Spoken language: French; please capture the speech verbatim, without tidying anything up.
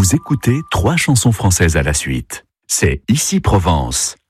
Vous écoutez trois chansons françaises à la suite. C'est Ici Provence.